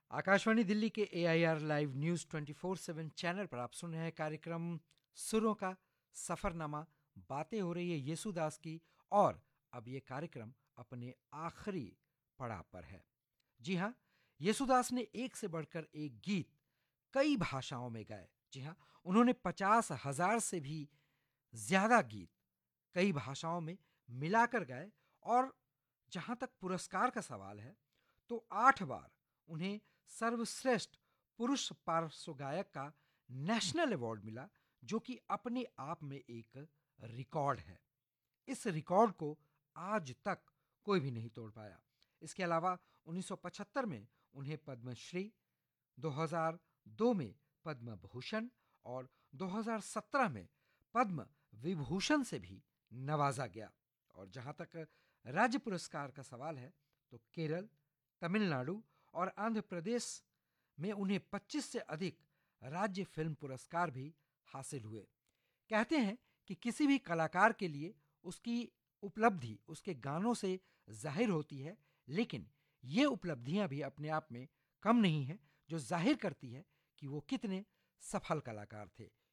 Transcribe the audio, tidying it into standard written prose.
आकाशवाणी दिल्ली के AIR live news 24/7 channel पर आप सुन रहे हैं कार्यक्रम सुरों का सफरनामा। बातें हो रही है यीशुदास की। और अब ये कार्यक्रम अपने आखिरी पड़ाव पर है। जी हाँ, यीशुदास ने एक से बढ़कर एक गीत कई भाषाओं में गाए। जी हाँ, उन्होंने 50,000 से भी ज्यादा गीत कई भाषाओं में मिलाकर गाए। और जहां तक पुरस्कार का सवाल है, तो 8 बार उन्हें सर्वश्रेष्ठ पुरुष पार्श्व गायक का नेशनल अवार्ड मिला, जो कि अपने आप में एक रिकॉर्ड है। इस रिकॉर्ड को आज तक कोई भी नहीं तोड़ पाया। इसके अलावा 1975 में उन्हें पद्मश्री, 2002 में पद्म भूषण और 2017 में पद्म विभूषण से भी नवाजा गया। और जहां तक राज्य पुरस्कार का सवाल है, तो केरल, तमिलनाडु और आंध्र प्रदेश में उन्हें 25 से अधिक राज्य फिल्म पुरस्कार भी हासिल हुए। कहते हैं कि किसी भी कलाकार के लिए उसकी उपलब्धि उसके गानों से जाहिर होती है, लेकिन ये उपलब्धियां भी अपने आप में कम नहीं है, जो जाहिर करती है कि वो कितने सफल कलाकार थे।